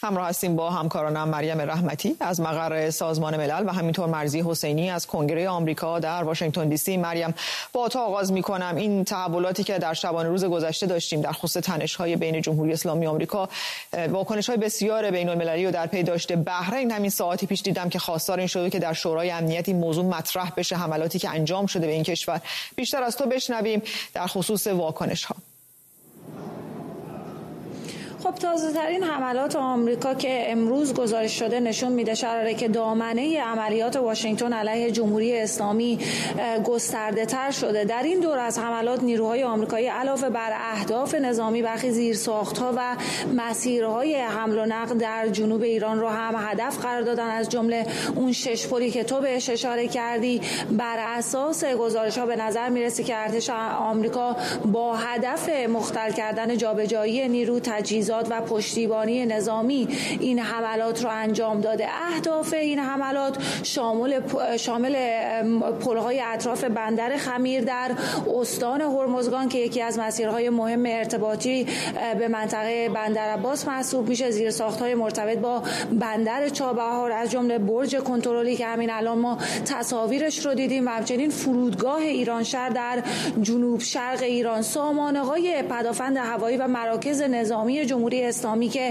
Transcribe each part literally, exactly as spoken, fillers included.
همراه هستیم با همکارانم مریم رحمتی از مقر سازمان ملل و همینطور مرضی حسینی از کنگره آمریکا در واشنگتن دی سی. مریم، با تو آغاز می‌کنم. این تحولاتی که در شبانه روز گذشته داشتیم در خصوص تنش‌های بین جمهوری اسلامی آمریکا، واکنش‌های بسیار بین‌المللی رو در پی داشته. بحرین همین ساعاتی پیش دیدم که خواستار این شده که در شورای امنیت این موضوع مطرح بشه، حملاتی که انجام شده به این کشور. بیشتر از تو بشنویم در خصوص واکنش‌ها. خب تازه ترین حملات آمریکا که امروز گزارش شده نشون میده شراره که دامنه عملیات واشنگتن علیه جمهوری اسلامی گسترده تر شده. در این دور از حملات نیروهای آمریکایی علاوه بر اهداف نظامی برخی زیرساخت‌ها و مسیرهای حمل و نقل در جنوب ایران رو هم هدف قرار دادن، از جمله اون شش پلی که تو بهش اشاره کردی. بر اساس گزارش‌ها به نظر میرسه که ارتش آمریکا با هدف مختل کردن جابجایی نیرو، تجهیزات و پشتیبانی نظامی این حملات رو انجام داده. اهداف این حملات شامل شامل پل‌های اطراف بندر خمیر در استان هرمزگان که یکی از مسیرهای مهم ارتباطی به منطقه بندر عباس محسوب میشه، زیرساخت‌های مرتبط با بندر چابهار از جمله برج کنترلی که همین الان ما تصاویرش رو دیدیم و همچنین فرودگاه ایرانشهر در جنوب شرق ایران، سامانه‌های پدافند هوایی و مراکز نظامی جمهوری اسلامی که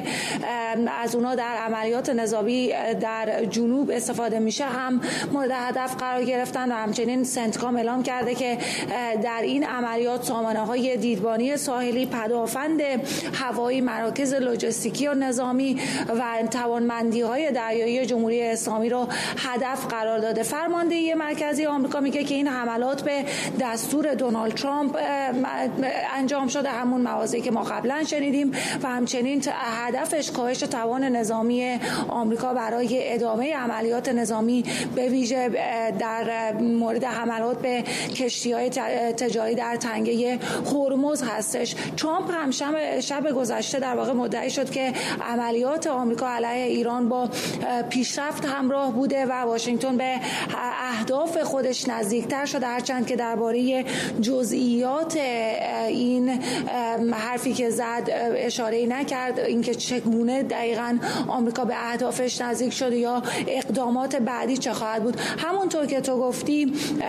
از اونا در عملیات نظامی در جنوب استفاده میشه هم مورد هدف قرار گرفتن و همچنین سنتکام اعلام کرده که در این عملیات سامانه‌های دیدبانی ساحلی، پدافند هوایی، مراکز لوجستیکی و نظامی و توانمندی‌های دریایی جمهوری اسلامی رو هدف قرار داده. فرماندهی مرکزی آمریکا میگه که این حملات به دستور دونالد ترامپ انجام شده، همون مواضعی که ما قبلا شنیدیم، و همچنین هدفش کاهش توان نظامی آمریکا برای ادامه عملیات نظامی به ویژه در مورد حملات به کشتی‌های تجاری در تنگه هرمز هستش. ترامپ هم شب, شب گذشته در واقع مدعی شد که عملیات آمریکا علیه ایران با پیشرفت همراه بوده و واشنگتن به اهداف خودش نزدیکتر شده، هرچند که درباره جزئیات این حرفی که زد اشاره نکرد، اینکه چگونه دقیقاً آمریکا به اهدافش نزدیک شده یا اقدامات بعدی چه خواهد بود. همونطور که تو گفتی،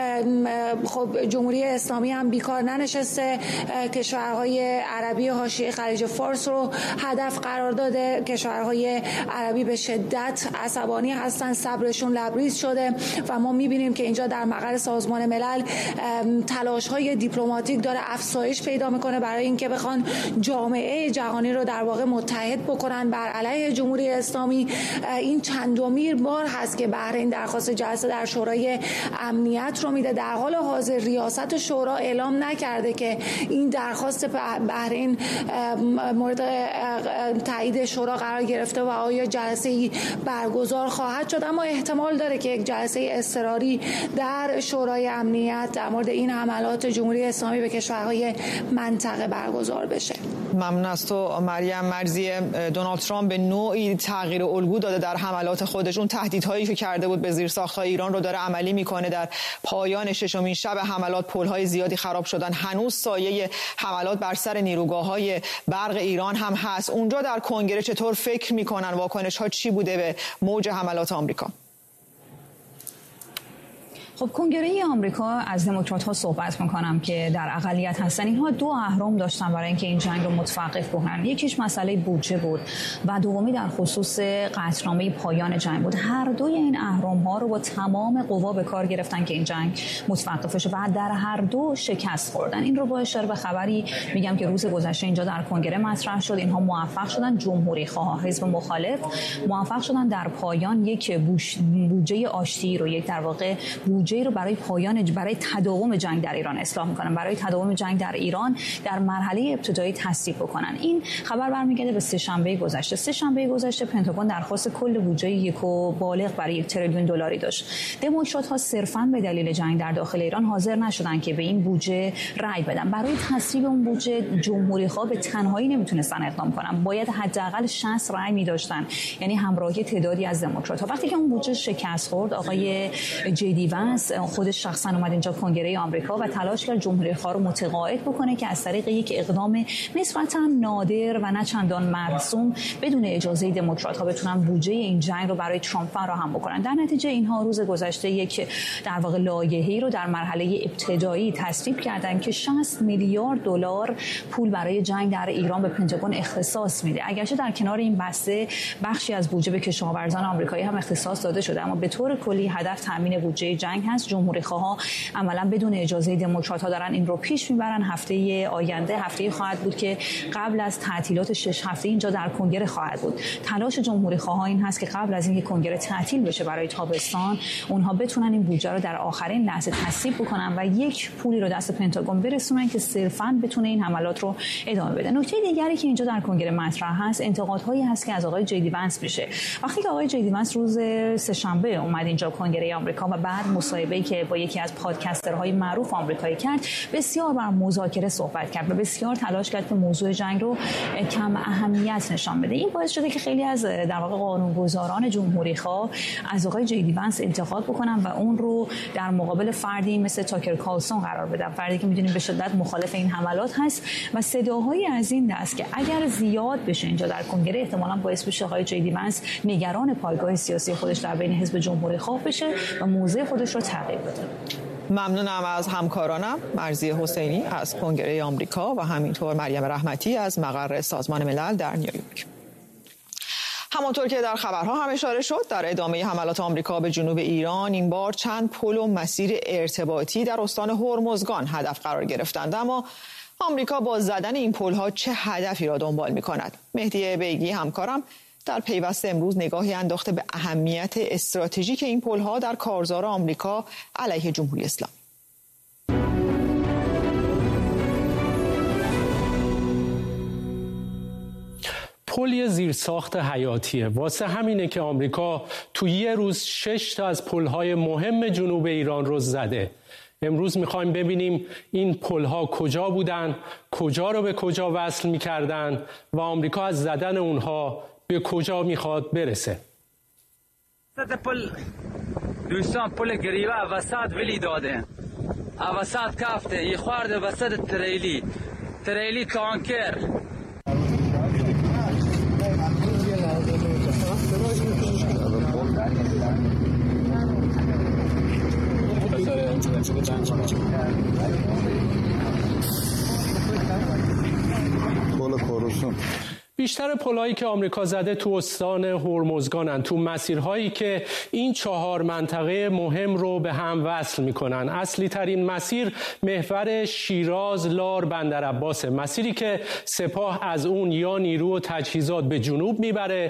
خب جمهوری اسلامی هم بیکار ننشسته، کشورهای عربی حاشیه خلیج فارس رو هدف قرار داده. کشورهای عربی به شدت عصبانی هستن، صبرشون لبریز شده و ما میبینیم که اینجا در مقر سازمان ملل تلاش‌های دیپلماتیک داره افزایش پیدا میکنه برای اینکه بخوان جامعه جهانی رو در واقع متحد بکنن بر علیه جمهوری اسلامی. این چندمین بار هست که بحرین درخواست جلسه در شورای امنیت رو میده. در حال حاضر ریاست شورا اعلام نکرده که این درخواست بحرین مورد تایید شورا قرار گرفته و آیا جلسه‌ای برگزار خواهد شد، اما احتمال داره که یک جلسه اضطراری در شورای امنیت در مورد این حملات جمهوری اسلامی به کشورهای منطقه برگزار بشه. ممنون از تو مریم. مرضی، دونالد ترامپ به نوعی تغییر الگو داده در حملات خودش. اون تهدیدهایی که کرده بود به زیرساخت‌های ایران رو داره عملی میکنه. در پایان ششمین شب حملات پل‌های زیادی خراب شدن. هنوز سایه حملات بر سر نیروگاه‌های برق ایران هم هست. اونجا در کنگره چطور فکر میکنن؟ واکنش‌ها چی بوده به موج حملات آمریکا؟ خب کنگره آمریکا از دموکرات‌ها صحبت می‌کنم که در اقلیت هستن. اینها دو اهرم داشتن برای اینکه این جنگ رو متوقف کنن. یکیش مسئله بودجه بود و دومی در خصوص قطعنامه پایان جنگ بود. هر دوی این اهرم‌ها رو با تمام قوا به کار گرفتن که این جنگ متوقف بشه و در هر دو شکست خوردن. این رو با اشاره به خبری میگم که روز گذشته اینجا در کنگره مطرح شد. اینها موفق شدن، جمهوری خواه حزب مخالف موفق شدن در پایان یک بودجه آشتی رو، یک در واقع بودجه رو برای پایان برای تداوم جنگ در ایران اصلاح میکنن، برای تداوم جنگ در ایران در مرحله ابتدایی تصویب بکنن. این خبر برمیگرده به سه شنبه گذشته. سه شنبه گذشته پنتاگون درخواست کل بودجه یک و بالغ برای یک تریلیون دلاری داشت. دموکرات ها صرفاً به دلیل جنگ در داخل ایران حاضر نشدن که به این بودجه رأی بدن. برای تصویب اون بودجه جمهوری خواه به تنهایی نمیتونستن اقدام کنن، باید حداقل شصت رأی می‌داشتن، یعنی همراهی تعدادی از دموکرات ها. وقتی که اون بودجه شکست خورد، آقای جی دی وانس وانس خودش شخصا اومد اینجا کنگره آمریکا و تلاش کرد جمهوری‌خواه رو متقاعد بکنه که از طریق یک اقدام نسبتاً نادر و نه چندان مرسوم بدون اجازه دموکرات‌ها بتونن بودجه این جنگ رو برای ترامپ فراهم بکنن. در نتیجه اینها روز گذشته یک در واقع لایحه‌ای رو در مرحله ابتدایی تصویب کردن که شصت میلیارد دلار پول برای جنگ در ایران به پنتاگون اختصاص میده. اگرچه در کنار این بسته بخشی از بودجه به کشاورزان آمریکایی هم اختصاص داده شده، اما به طور کلی هدف تامین بودجه جنگ هست. جمهوری‌خواها عملاً بدون اجازه دموکرات‌ها دارن این رو پیش میبرن. هفته آینده هفته خواهد بود که قبل از تعطیلات شش هفته اینجا در کنگره خواهد بود. تلاش جمهوری‌خواها این هست که قبل از اینکه کنگره تعطیل بشه برای تابستان، اونها بتونن این بودجه رو در آخرین لحظه تصویب بکنن و یک پولی رو دست پنتاگون برسونن که صرفاً بتونه این حملات رو ادامه بده. نکته دیگری که اینجا در کنگره مطرح هست، انتقادهایی هست که از آقای جی دی وانس میشه. وقتی که آقای جی دی وانس روز سه‌شنبه اومد اینجا کنگره آمریکا و بعد مصاحبه‌ای که با یکی از پادکسترهای معروف آمریکایی کرد، بسیار بر مذاکره صحبت کرد و بسیار تلاش کرد که موضوع جنگ رو کم اهمیت نشان بده. این باعث شده که خیلی از در واقع قانونگذاران جمهوری‌خواه از آقای جی دی وانس انتقاد بکنن و اون رو در مقابل فردی مثل تاکر کارلسون قرار بدن، فردی که می‌دونیم به شدت مخالف این حملات هست و صداهایی از این دست که اگر زیاد بشه اینجا در کنگره احتمالاً باعث بشه آقای جی دی وانس نگران پایگاه سیاسی خودش در بین حزب جمهوری‌خواه بشه و موضع خودش رو تغییر بده. ممنونم از همکارانم مرضی حسینی از کنگره آمریکا و همینطور مریم رحمتی از مقر سازمان ملل در نیویورک. همانطور که در خبرها هم اشاره شد، در ادامه حملات آمریکا به جنوب ایران این بار چند پل و مسیر ارتباطی در استان هرمزگان هدف قرار گرفتند. اما آمریکا با زدن این پل‌ها چه هدفی را دنبال می‌کند؟ مهدی بیگی همکارم در پیوست امروز نگاهی انداخته به اهمیت استراتژیک این پل‌ها در کارزار آمریکا علیه جمهوری اسلامی. پل یه زیرساخت حیاتیه. واسه همینه که آمریکا تو یه روز شش تا از پل‌های مهم جنوب ایران رو زده. امروز میخوایم ببینیم این پل‌ها کجا بودن، کجا رو به کجا وصل میکردن و آمریکا از زدن اونها به کجا میخواد برسه. پل دوستان پل گریوه وسط ولی داده، وسط کافته یه خورده وسط تریلی تریلی تانکر. بیشتر پل‌هایی که آمریکا زده تو استان هرمزگانن، تو مسیرهایی که این چهار منطقه مهم رو به هم وصل میکنن. اصلی ترین مسیر محور شیراز لار بندرعباسه، مسیری که سپاه از اون یا نیرو و تجهیزات به جنوب میبره